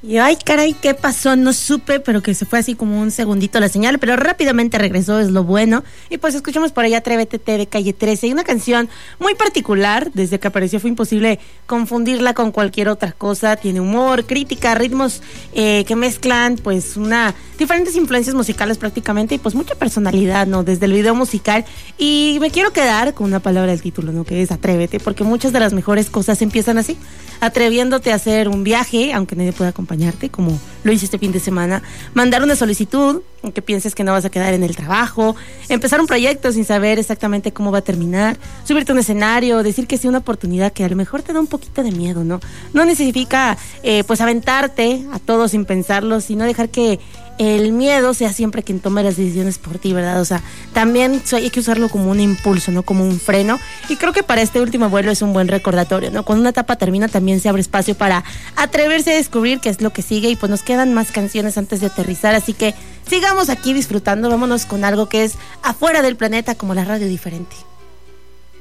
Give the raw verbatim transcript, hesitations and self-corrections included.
Y ay, caray, ¿qué pasó? No supe, pero que se fue así como un segundito la señal, pero rápidamente regresó, es lo bueno. Y pues escuchamos por allá Atrévete de Calle trece, y una canción muy particular. Desde que apareció fue imposible confundirla con cualquier otra cosa. Tiene humor, crítica, ritmos eh, que mezclan pues una diferentes influencias musicales prácticamente, y pues mucha personalidad, ¿no? Desde el video musical. Y me quiero quedar con una palabra del título, ¿no? Que es Atrévete, porque muchas de las mejores cosas empiezan así, atreviéndote a hacer un viaje, aunque nadie pueda acompañarte, como lo hice este fin de semana, mandar una solicitud, aunque pienses que no vas a quedar en el trabajo, empezar un proyecto sin saber exactamente cómo va a terminar, subirte a un escenario, decir que sí una oportunidad que a lo mejor te da un poquito de miedo, ¿no? No necesita, eh, pues, aventarte a todo sin pensarlo, sino dejar que el miedo sea siempre quien tome las decisiones por ti, ¿verdad? O sea, también hay que usarlo como un impulso, ¿no? Como un freno. Y creo que para este último vuelo es un buen recordatorio, ¿no? Cuando una etapa termina también se abre espacio para atreverse a descubrir qué es lo que sigue, y pues nos quedan más canciones antes de aterrizar, así que sigamos aquí disfrutando. Vámonos con algo que es afuera del planeta, como la radio diferente.